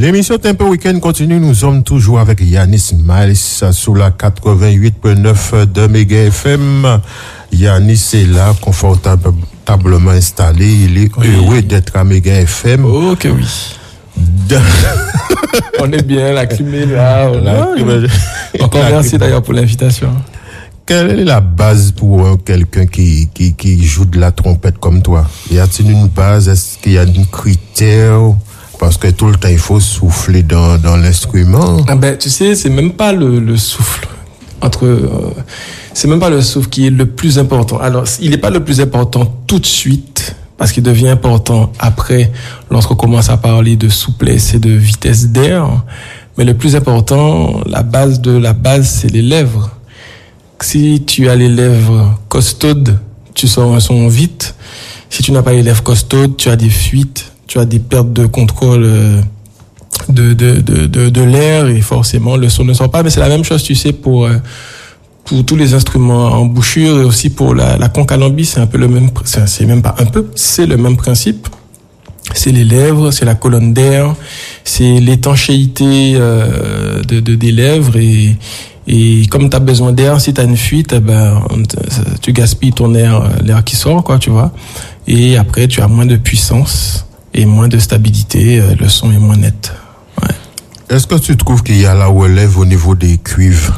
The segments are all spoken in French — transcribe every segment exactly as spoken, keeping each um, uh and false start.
L'émission Tempo Week-end continue. Nous sommes toujours avec Yanis Miles sur la quatre-vingt-huit virgule neuf de Méga F M. Yanis est là, confortablement installé. Il est oui. heureux d'être à Méga F M. Oh, que oui. De... On est bien, la clim est là. là Encore merci d'ailleurs pour l'invitation. Quelle est la base pour euh, quelqu'un qui, qui, qui joue de la trompette comme toi? Y a-t-il une base? Est-ce qu'il y a un critère? Parce que tout le temps, il faut souffler dans, dans l'instrument. Ah ben, tu sais, c'est même pas le, le souffle. Entre, euh, c'est même pas le souffle qui est le plus important. Alors, il n'est pas le plus important tout de suite, parce qu'il devient important après, lorsqu'on commence à parler de souplesse et de vitesse d'air. Mais le plus important, la base de la base, c'est les lèvres. Si tu as les lèvres costaudes, tu sors un son vite. Si tu n'as pas les lèvres costaudes, tu as des fuites, tu as des pertes de contrôle de, de, de, de, de l'air et forcément le son ne sort pas. Mais c'est la même chose, tu sais, pour, pour tous les instruments en bouchure et aussi pour la, la conque à lambi, c'est un peu le même, c'est, c'est même pas un peu, c'est le même principe. C'est les lèvres, c'est la colonne d'air, c'est l'étanchéité euh, de, de, des lèvres et, Et comme tu as besoin d'air, si tu as une fuite, ben, tu gaspilles ton air, l'air qui sort, quoi, tu vois. Et après, tu as moins de puissance et moins de stabilité, le son est moins net. Ouais. Est-ce que tu trouves qu'il y a la relève au niveau des cuivres?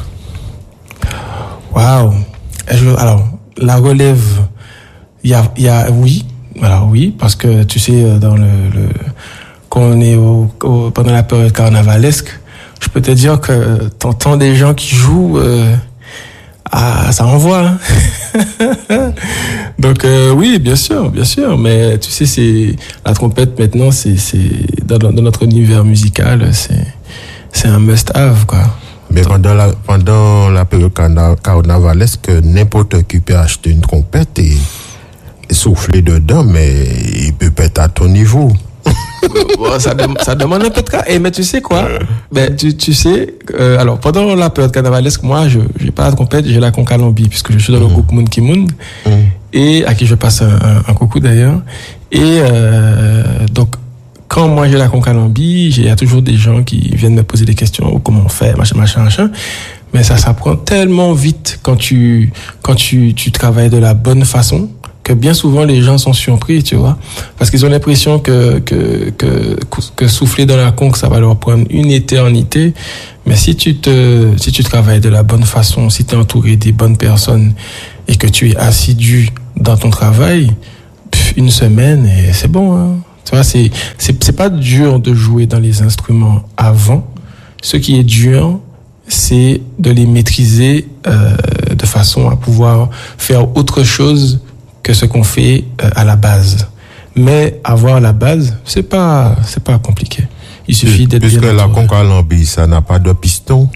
Waouh! Alors, la relève, il y a, il y a, oui. Alors oui, parce que tu sais, dans le, le quand on est au, au, pendant la période carnavalesque, je peux te dire que t'entends des gens qui jouent, euh, ah, ça envoie. Hein. Donc euh, oui, bien sûr, bien sûr. Mais tu sais, c'est la trompette maintenant, c'est c'est dans, dans notre univers musical, c'est c'est un must-have, quoi. Mais pendant la pendant la période carnavalesque, n'importe qui peut acheter une trompette et, et souffler dedans, mais il peut pas être à ton niveau. Bon, ça, dem- ça demande un peu de cas. Eh, mais tu sais quoi? Ben, tu, tu sais, euh, alors, pendant la période carnavalesque, moi, je, j'ai pas la trompette, j'ai la conque à lambi, puisque je suis dans mmh. le groupe Moun Ki Moun, mmh. et à qui je passe un, un, un coucou d'ailleurs. Et, euh, donc, quand moi j'ai la conque à lambi, il y a toujours des gens qui viennent me poser des questions, oh, comment on fait, machin, machin, machin. Mais ça s'apprend tellement vite quand tu, quand tu, tu travailles de la bonne façon, que bien souvent les gens sont surpris, tu vois, parce qu'ils ont l'impression que que que que souffler dans la conque ça va leur prendre une éternité, mais si tu te si tu travailles de la bonne façon, si tu es entouré des bonnes personnes et que tu es assidu dans ton travail, une semaine et c'est bon, hein. Tu vois, c'est c'est c'est pas dur de jouer dans les instruments avant. Ce qui est dur, c'est de les maîtriser euh, de façon à pouvoir faire autre chose que ce qu'on fait euh, à la base. Mais avoir la base, c'est pas, c'est pas compliqué. Il suffit d'être Puisque bien la conque à lambi, ça n'a pas de piston.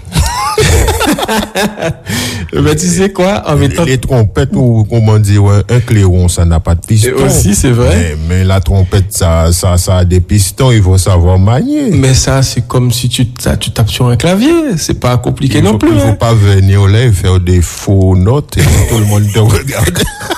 Mais tu sais quoi, en mettant... Les trompettes, ou comment dire, un clairon, ça n'a pas de piston. Et aussi, c'est vrai. Mais, mais la trompette, ça, ça, ça a des pistons, il faut savoir manier. Mais ça, c'est comme si tu, ça, tu tapes sur un clavier. C'est pas compliqué il non faut, plus. Il faut hein. pas venir là et faire des faux notes et tout le monde te regarde.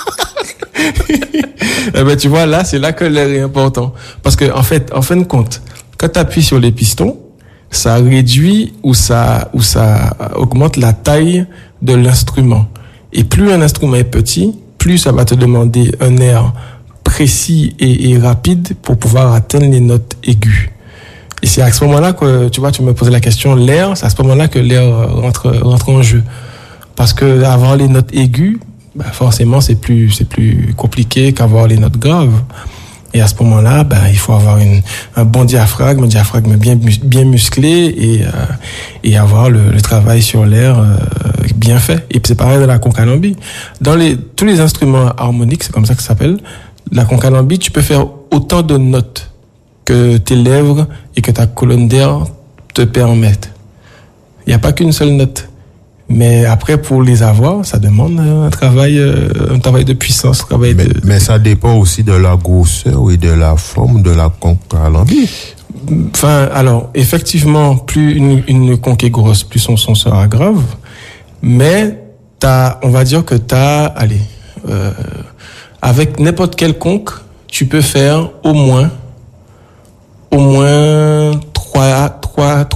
Eh ben, tu vois, là, c'est là que l'air est important. Parce que, en fait, en fin de compte, quand tu appuies sur les pistons, ça réduit ou ça, ou ça augmente la taille de l'instrument. Et plus un instrument est petit, plus ça va te demander un air précis et, et rapide pour pouvoir atteindre les notes aiguës. Et c'est à ce moment-là que, tu vois, tu me posais la question, l'air, c'est à ce moment-là que l'air rentre, rentre en jeu. Parce que avoir les notes aiguës, bah forcément c'est plus c'est plus compliqué qu'avoir les notes graves. Et à ce moment-là, bah il faut avoir une un bon diaphragme, un diaphragme bien bien musclé et euh, et avoir le, le travail sur l'air euh, bien fait. Et c'est pareil dans la conque à lambi. Dans les tous les instruments harmoniques, c'est comme ça que ça s'appelle. La conque à lambi, tu peux faire autant de notes que tes lèvres et que ta colonne d'air te permettent. Il n'y a pas qu'une seule note. Mais après, pour les avoir, ça demande un travail, un travail de puissance. Un travail mais, de... mais ça dépend aussi de la grosseur et de la forme de la conque à lambi. Enfin, alors, effectivement, plus une, une conque est grosse, plus son son sera grave. Mais t'as, on va dire que t'as, allez, euh, avec n'importe quelle conque, tu peux faire au moins, au moins trois,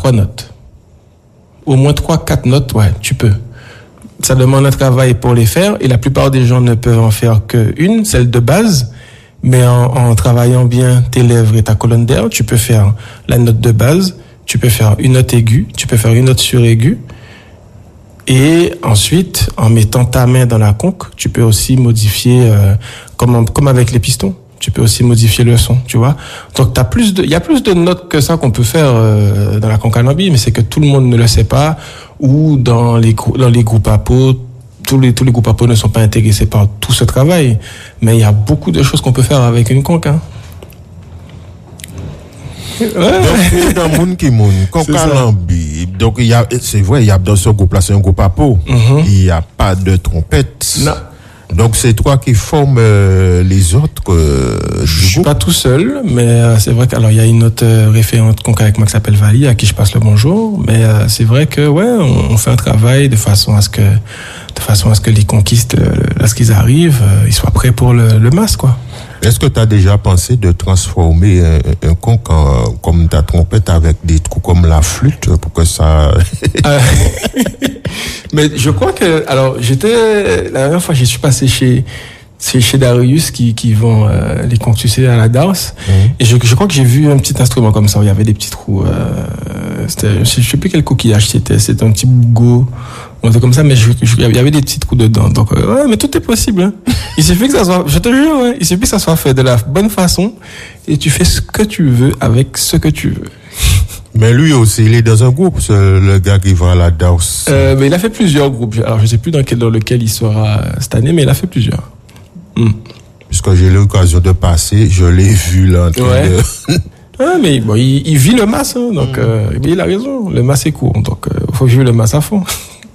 trois notes. Au moins trois, quatre notes, ouais, tu peux. Ça demande un travail pour les faire et la plupart des gens ne peuvent en faire qu'une, celle de base. Mais en, en travaillant bien tes lèvres et ta colonne d'air, tu peux faire la note de base, tu peux faire une note aiguë, tu peux faire une note suraiguë. Et ensuite, en mettant ta main dans la conque, tu peux aussi modifier, euh, comme, en, comme avec les pistons, tu peux aussi modifier le son, tu vois. Donc, t'as plus de, il y a plus de notes que ça qu'on peut faire euh, dans la conque à lambi, mais c'est que tout le monde ne le sait pas, ou dans les, dans les groupes à peau, tous les, tous les groupes à peau ne sont pas intéressés par tout ce travail. Mais il y a beaucoup de choses qu'on peut faire avec une conque, hein. Ouais. Donc, dans le monde qui moun, conque à lambi, donc il y a, c'est vrai, il y a dans ce groupe-là, c'est un groupe à peau. Mm-hmm. Il n'y a pas de trompette. Non. Donc c'est toi qui formes euh, les autres. Euh, je suis pas tout seul, mais euh, c'est vrai qu'alors il y a une autre euh, référente conque avec moi qui s'appelle Vali, à qui je passe le bonjour. Mais euh, c'est vrai que ouais, on, on fait un travail de façon à ce que, de façon à ce que les conquistes, euh, lorsqu'ils arrivent, euh, ils soient prêts pour le, le mas, quoi. Est-ce que tu as déjà pensé de transformer un, un conque en, comme ta trompette avec des trucs comme la flûte pour que ça... euh, mais je crois que... Alors, j'étais... La dernière fois, je suis passé chez, chez Darius qui, qui vend euh, les conques, tu sais, à la danse. Mmh. Et je, je crois que j'ai vu un petit instrument comme ça où il y avait des petits trous. Euh, c'était, je ne sais plus quel coquillage c'était. C'était un petit bougot. On était comme ça, mais je, je, il y avait des petits trous dedans. Donc, euh, ouais, mais tout est possible. Hein. Il suffit que ça soit, je te jure, hein, il suffit que ça soit fait de la bonne façon et tu fais ce que tu veux avec ce que tu veux. Mais lui aussi, il est dans un groupe, ce, le gars qui va à la danse. Euh, mais il a fait plusieurs groupes. Alors, je sais plus dans, quel, dans lequel il sera cette année, mais il a fait plusieurs. Mm. Puisque j'ai eu l'occasion de passer, je l'ai vu là en train ouais. de... Ah, mais bon, il, il vit le mas, hein, donc mm. euh, il a raison. Le mas est court, donc il euh, faut vivre le mas à fond.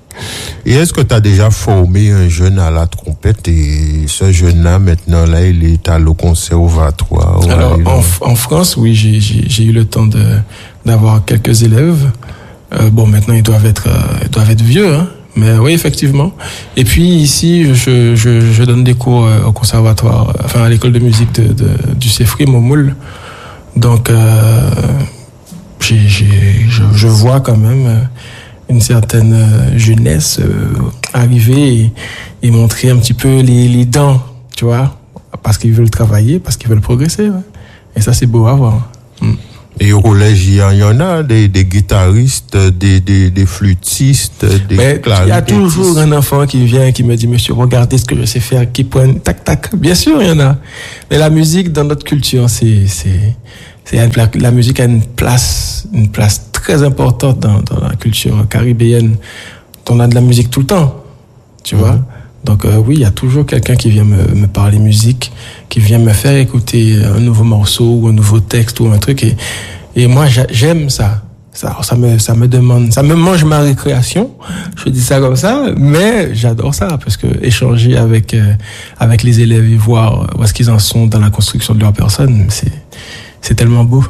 Et est-ce que tu as déjà formé un jeune à la trompette et ce jeune-là, maintenant, là, il est à le conservatoire? Alors, en, en France, oui, j'ai, j'ai, j'ai eu le temps de, d'avoir quelques élèves. Euh, bon, maintenant, ils doivent être, euh, ils doivent être vieux, hein. Mais oui, effectivement. Et puis, ici, je, je, je donne des cours au conservatoire, enfin, à l'école de musique de, de, du Cefrim, au Moule. Donc, euh, j'ai, j'ai, je, je vois quand même une certaine jeunesse euh, arriver et, et montrer un petit peu les, les dents, tu vois, parce qu'ils veulent travailler, parce qu'ils veulent progresser. Ouais. Et ça, c'est beau à voir. Mm. Et au collège, il y en a des, des guitaristes, des, des, des flûtistes, des clarinettistes. Il y a toujours un enfant qui vient et qui me dit, monsieur, regardez ce que je sais faire, qui pointe, tac, tac. Bien sûr, il y en a. Mais la musique, dans notre culture, c'est, c'est, c'est la, la musique a une place, une place très importante dans, dans la culture caribéenne. On a de la musique tout le temps, tu mmh. vois. Donc euh, oui, il y a toujours quelqu'un qui vient me, me parler musique, qui vient me faire écouter un nouveau morceau ou un nouveau texte ou un truc. Et, et moi, j'aime ça. Ça, ça me, ça me demande, ça me mange ma récréation. Je dis ça comme ça, mais j'adore ça parce que échanger avec euh, avec les élèves et voir où est-ce qu'ils en sont dans la construction de leur personne, c'est c'est tellement beau.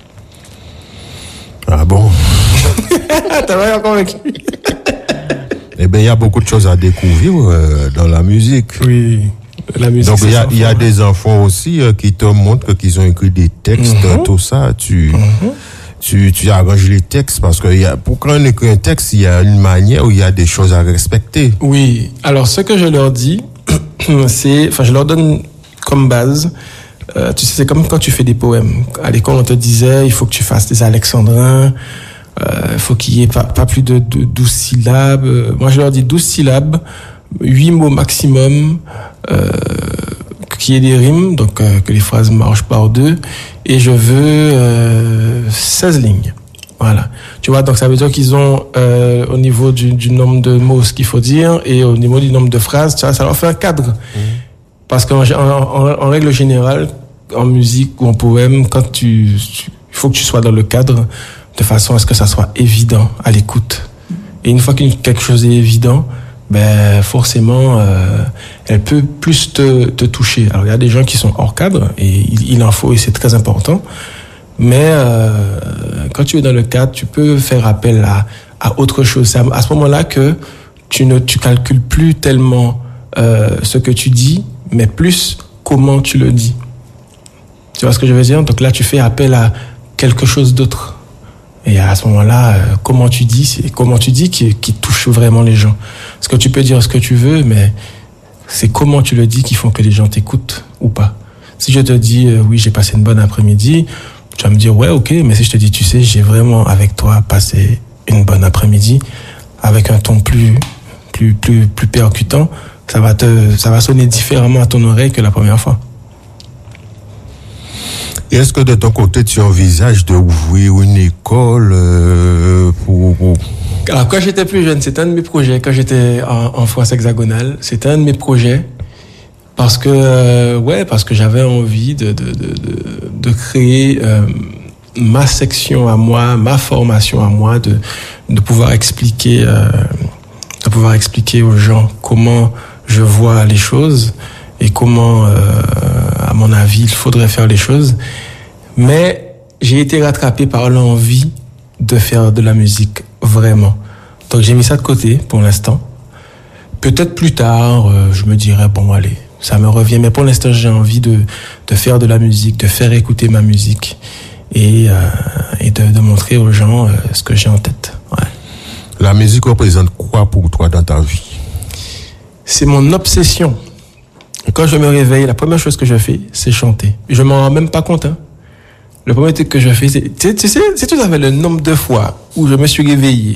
Ah bon? T'as vraiment convaincu? Eh bien, il y a beaucoup de choses à découvrir euh, dans la musique. Oui, la musique. Donc, il y a, y a des enfants aussi euh, qui te montrent qu'ils ont écrit des textes, mm-hmm. tout ça. Tu, mm-hmm. tu, tu arranges les textes parce que y a, pour quand on écrit un texte, il y a une manière où il y a des choses à respecter. Oui. Alors, ce que je leur dis, c'est, enfin, je leur donne comme base. Euh, tu sais, c'est comme quand tu fais des poèmes. À l'école, on te disait, il faut que tu fasses des alexandrins, il euh, faut qu'il y ait pas, pas plus de, de douze syllabes. Moi, je leur dis douze syllabes, huit mots maximum, euh, qu'il y ait des rimes, donc euh, que les phrases marchent par deux, et je veux euh, seize lignes. Voilà. Tu vois, donc ça veut dire qu'ils ont, euh, au niveau du, du nombre de mots, ce qu'il faut dire, et au niveau du nombre de phrases, tu vois, ça leur fait un cadre. Mmh. Parce qu'en en, en, en règle générale, en musique ou en poème, quand tu, tu, il faut que tu sois dans le cadre de façon à ce que ça soit évident à l'écoute. Et une fois que quelque chose est évident, ben forcément, euh, elle peut plus te, te toucher. Alors il y a des gens qui sont hors cadre et il, il en faut et c'est très important. Mais euh, quand tu es dans le cadre, tu peux faire appel à, à autre chose. C'est à, à ce moment-là que tu ne tu calcules plus tellement euh, ce que tu dis, mais plus comment tu le dis. Tu vois ce que je veux dire? Donc là, tu fais appel à quelque chose d'autre. Et à ce moment-là, euh, comment tu dis, c'est comment tu dis qui, qui touche vraiment les gens. Parce que tu peux dire ce que tu veux, mais c'est comment tu le dis qui font que les gens t'écoutent ou pas. Si je te dis, euh, oui, j'ai passé une bonne après-midi, tu vas me dire, ouais, ok, mais si je te dis, tu sais, j'ai vraiment avec toi passé une bonne après-midi, avec un ton plus, plus, plus, plus percutant, ça va te, ça va sonner différemment à ton oreille que la première fois. Et est-ce que de ton côté, tu envisages d'ouvrir une école euh, pour, pour... Alors, quand j'étais plus jeune, c'était un de mes projets. Quand j'étais en, en France hexagonale, c'était un de mes projets. Parce que, euh, ouais, parce que j'avais envie de, de, de, de, de créer euh, ma section à moi, ma formation à moi, de, de pouvoir expliquer, euh, de pouvoir expliquer aux gens comment je vois les choses et comment, euh, à mon avis, il faudrait faire les choses. Mais j'ai été rattrapé par l'envie de faire de la musique vraiment. Donc j'ai mis ça de côté pour l'instant. Peut-être plus tard, euh, je me dirais, bon, allez, ça me revient. Mais pour l'instant, j'ai envie de, de faire de la musique, de faire écouter ma musique et, euh, et de, de montrer aux gens euh, ce que j'ai en tête. Ouais. La musique représente quoi pour toi dans ta vie? C'est mon obsession. Quand je me réveille, la première chose que je fais, c'est chanter. Je m'en rends même pas compte. Hein. Le premier truc que je fais, c'est... Tu sais, tu sais, si tu savais le nombre de fois où je me suis réveillé,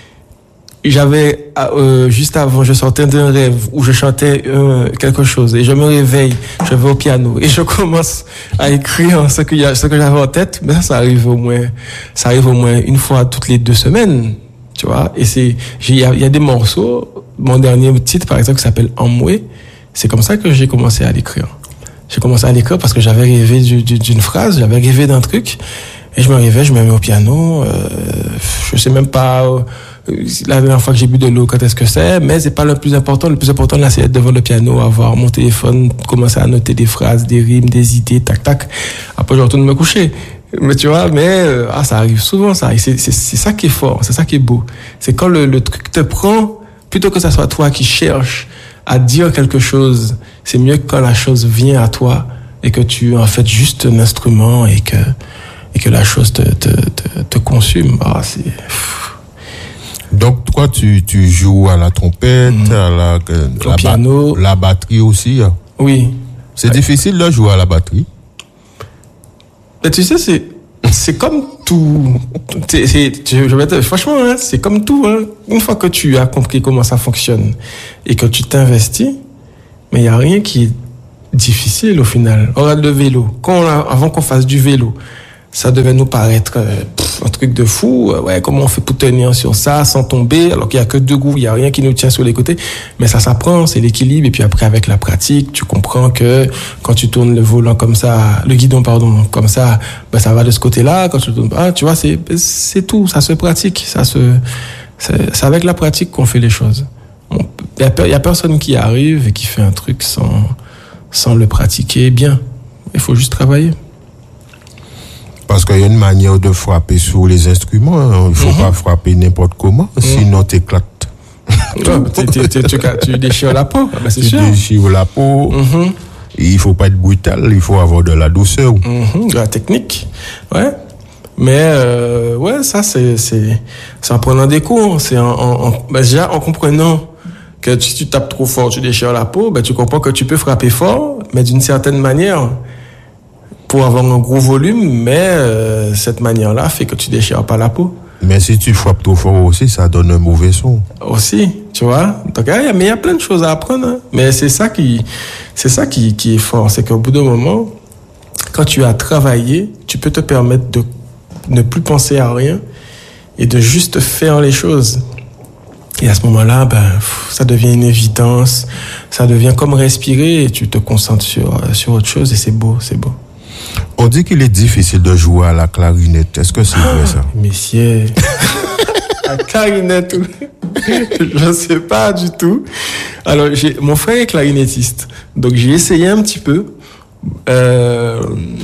j'avais... Euh, juste avant, je sortais d'un rêve où je chantais euh, quelque chose. Et je me réveille, je vais au piano. Et je commence à écrire ce que, ce que j'avais en tête. Mais ça, ça arrive au moins... Ça arrive au moins une fois toutes les deux semaines. Tu vois? Et c'est... Il y a, y a des morceaux... Mon dernier titre, par exemple, qui s'appelle Amway, c'est comme ça que j'ai commencé à l'écrire. J'ai commencé à l'écrire parce que j'avais rêvé du, du, d'une phrase, j'avais rêvé d'un truc, et je me réveille, je me mets au piano, euh, je sais même pas euh, la dernière fois que j'ai bu de l'eau, quand est-ce que c'est, mais c'est pas le plus important. Le plus important, là, c'est être devant le piano, avoir mon téléphone, commencer à noter des phrases, des rimes, des idées, tac, tac. Après, je retourne me coucher. Mais tu vois, mais euh, ah, ça arrive souvent, ça. Et c'est, c'est, c'est ça qui est fort, c'est ça qui est beau. C'est quand le, le truc te prend, plutôt que ça soit toi qui cherches à dire quelque chose, c'est mieux que quand la chose vient à toi et que tu es en fait juste un instrument et que, et que la chose te, te, te, te consume. Ah, c'est... Donc, toi, tu, tu joues à la trompette, mmh. à la, euh, au la, piano. Ba- la batterie aussi. Hein. Oui. C'est ouais. difficile de jouer à la batterie. Mais tu sais, c'est, c'est comme tout. C'est, c'est, je vais te, franchement, hein, c'est comme tout. Hein. Une fois que tu as compris comment ça fonctionne et que tu t'investis, mais il n'y a rien qui est difficile au final. Regarde le vélo. Quand on a, avant qu'on fasse du vélo, ça devait nous paraître euh, pff, un truc de fou. Ouais, comment on fait pour tenir sur ça sans tomber, alors qu'il n'y a que deux roues, il n'y a rien qui nous tient sur les côtés. Mais ça s'apprend, c'est l'équilibre. Et puis après, avec la pratique, tu comprends que quand tu tournes le volant comme ça, le guidon, pardon, comme ça, ben ça va de ce côté-là. Quand tu tournes, ah, tu vois, c'est, c'est tout. Ça se pratique. Ça se, c'est, c'est avec la pratique qu'on fait les choses. Il n'y a, a personne qui arrive et qui fait un truc sans, sans le pratiquer bien. Il faut juste travailler. Parce qu'il y a une manière de frapper sur les instruments. Hein. Il ne faut mm-hmm. pas frapper n'importe comment, mm. sinon t'éclates. Ouais, tu, tu, tu, tu déchires la peau. Ben c'est tu sûr. déchires la peau. Mm-hmm. Et il ne faut pas être brutal, il faut avoir de la douceur. Mm-hmm. De la technique. Ouais. Mais euh, ouais, ça, c'est, c'est, c'est en prenant des cours. C'est en, en, en, ben déjà, en comprenant que si tu tapes trop fort, tu déchires la peau, ben tu comprends que tu peux frapper fort, mais d'une certaine manière, pour avoir un gros volume, mais euh, cette manière-là fait que tu déchires pas la peau. Mais si tu frappes trop fort aussi, ça donne un mauvais son. Aussi, tu vois. Donc, mais il y a plein de choses à apprendre. Hein. Mais c'est ça qui, c'est ça qui, qui est fort, c'est qu'au bout d'un moment, quand tu as travaillé, tu peux te permettre de ne plus penser à rien et de juste faire les choses. Et à ce moment-là, ben, ça devient une évidence, ça devient comme respirer et tu te concentres sur, sur autre chose et c'est beau, c'est beau. On dit qu'il est difficile de jouer à la clarinette. Est-ce que c'est ah, vrai ça? Messieurs, la clarinette, je ne sais pas du tout. Alors, j'ai, mon frère est clarinettiste, donc j'ai essayé un petit peu. Euh,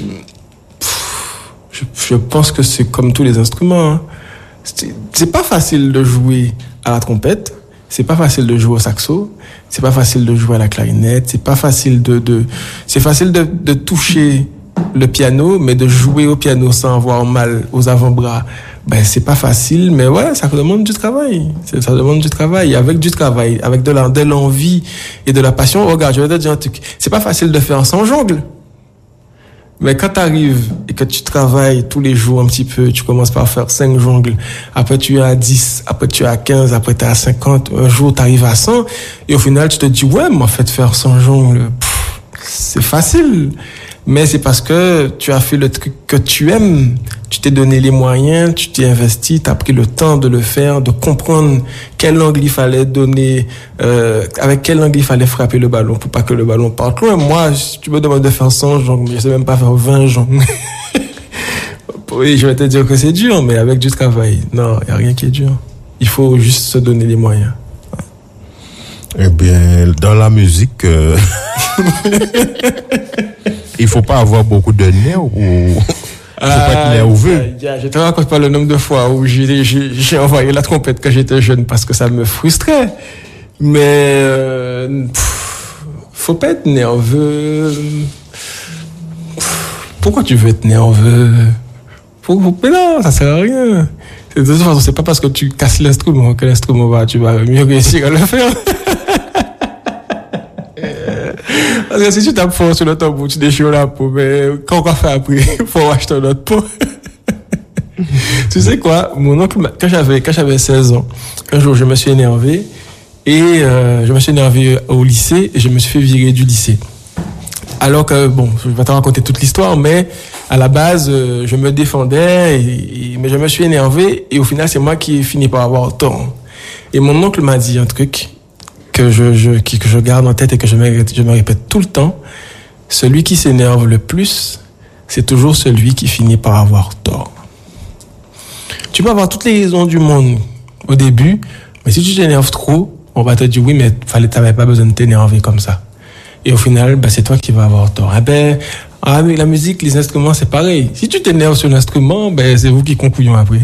je, je pense que c'est comme tous les instruments. Hein. C'est, c'est pas facile de jouer à la trompette, c'est pas facile de jouer au saxo, c'est pas facile de jouer à la clarinette, c'est pas facile de, de c'est facile de, de toucher le piano, mais de jouer au piano sans avoir mal aux avant-bras, Ben, c'est pas facile, mais ouais, ça demande du travail. Ça demande du travail. Avec du travail, avec de, la, de l'envie et de la passion, regarde, je vais te dire un truc. C'est pas facile de faire sans jongle. Mais quand tu arrives et que tu travailles tous les jours un petit peu, tu commences par faire cinq jongles, après tu es à dix, après tu es à quinze, après tu es à cinquante, un jour tu arrives à cent, et au final tu te dis, ouais, mais en fait faire cent jongles, pff, c'est facile. Mais c'est parce que tu as fait le truc que tu aimes, tu t'es donné les moyens, tu t'es investi, tu as pris le temps de le faire, de comprendre quel angle il fallait donner, euh, avec quel angle il fallait frapper le ballon pour pas que le ballon parte loin. Moi, si tu me demandes de faire cent jongles, je sais même pas faire vingt jongles. Oui, je vais te dire que c'est dur, mais avec du travail. Non, il n'y a rien qui est dur. Il faut juste se donner les moyens. Eh bien, dans la musique, euh... il faut pas avoir beaucoup de nerfs ou il faut ah, pas être nerveux. Je te raconte pas le nombre de fois où j'ai, j'ai, j'ai envoyé la trompette quand j'étais jeune parce que ça me frustrait. Mais euh, pff, faut pas être nerveux. Pff, pourquoi tu veux être nerveux? Pour, mais non, ça sert à rien. De toute façon, c'est pas parce que tu casses l'instrument que l'instrument va, tu vas mieux réussir à le faire. Parce que si tu tapes fort sur le tambour, tu déchires la peau, mais quand on fait après, il faut acheter une autre peau. Tu sais quoi, mon oncle, quand j'avais, quand j'avais seize ans, un jour, je me suis énervé, et euh, je me suis énervé au lycée, et je me suis fait virer du lycée. Alors que, bon, je vais te raconter toute l'histoire, mais à la base, euh, je me défendais, et, et, mais je me suis énervé, et au final, c'est moi qui ai fini par avoir tort. Et mon oncle m'a dit un truc que je, je, que je garde en tête et que je me, je me répète tout le temps. Celui qui s'énerve le plus, c'est toujours celui qui finit par avoir tort. Tu peux avoir toutes les raisons du monde au début, mais si tu t'énerves trop, on va te dire oui, mais fallait, t'avais pas besoin de t'énerver comme ça. Et au final, ben, c'est toi qui vas avoir tort. Ah ben, ah, mais la musique, les instruments, c'est pareil. Si tu t'énerves sur l'instrument, ben, c'est vous qui concouillons après.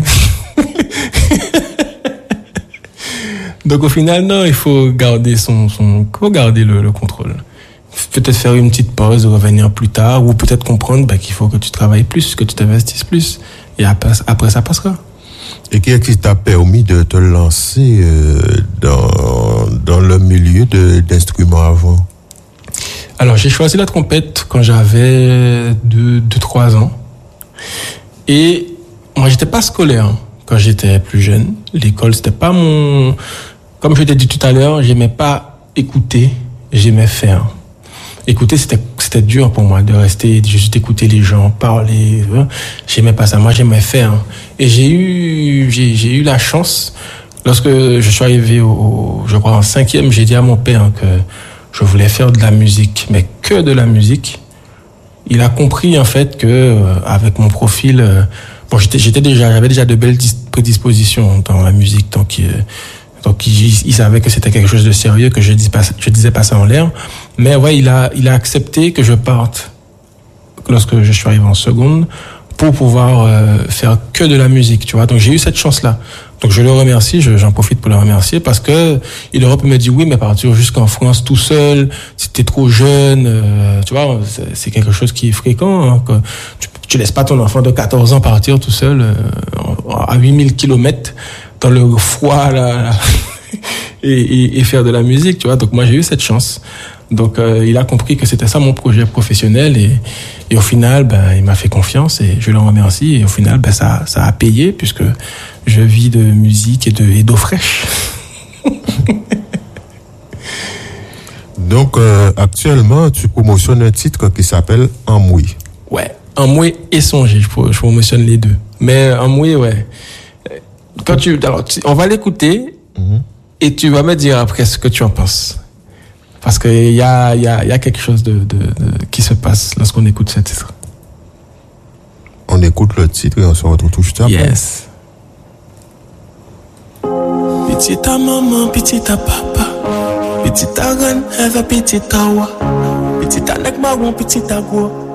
Donc au final, non, il faut garder son, son, faut garder le, le contrôle. Peut-être faire une petite pause, revenir plus tard, ou peut-être comprendre ben, qu'il faut que tu travailles plus, que tu t'investisses plus. Et après, après ça passera. Et qu'est-ce qui t'a permis de te lancer euh, dans, dans le milieu de, d'instruments avant? Alors, j'ai choisi la trompette quand j'avais deux, deux, trois ans. Et moi, j'étais pas scolaire quand j'étais plus jeune. L'école, c'était pas mon... Comme je t'ai dit tout à l'heure, j'aimais pas écouter, j'aimais faire. Écouter, c'était, c'était dur pour moi de rester, de juste écouter les gens parler. Hein. J'aimais pas ça. Moi, j'aimais faire. Et j'ai eu, j'ai, j'ai eu la chance, lorsque je suis arrivé au, au je crois, en cinquième, j'ai dit à mon père que je voulais faire de la musique, mais que de la musique. Il a compris, en fait, que, euh, avec mon profil, euh, bon, j'étais, j'étais déjà, j'avais déjà de belles prédispositions dans la musique, donc, euh, donc il, il savait que c'était quelque chose de sérieux, que je dis pas, je disais pas ça en l'air. Mais ouais, il a, il a accepté que je parte lorsque je suis arrivé en seconde pour pouvoir euh, faire que de la musique, tu vois. Donc j'ai eu cette chance-là. Donc je le remercie, je, j'en profite pour le remercier parce que il aurait pu me dire oui, mais partir jusqu'en France tout seul, si t'es trop jeune, euh, tu vois, c'est, c'est quelque chose qui est fréquent. Hein, que tu, tu laisses pas ton enfant de quatorze ans partir tout seul euh, à huit mille kilomètres dans le froid là, là et, et, et faire de la musique, tu vois. Donc moi j'ai eu cette chance. Donc euh, il a compris que c'était ça mon projet professionnel et, et au final ben il m'a fait confiance et je le remercie et au final ben ça ça a payé puisque je vis de musique et de et d'eau fraîche. Donc euh, actuellement tu promotionnes un titre qui s'appelle Amoué. Ouais, Amoué et Songer, je, je promotionne les deux. Mais Amoué ouais. Quand tu alors tu, on va l'écouter mm-hmm. et tu vas me dire après ce que tu en penses. Parce qu'il y a, y, a, y a quelque chose de, de, de, qui se passe lorsqu'on écoute ce titre. On écoute le titre et on se retrouve tout juste après. Yes. Petite à maman, petite à papa, petite à reine, elle va petite à wa, petite à nec marron, petite à gros.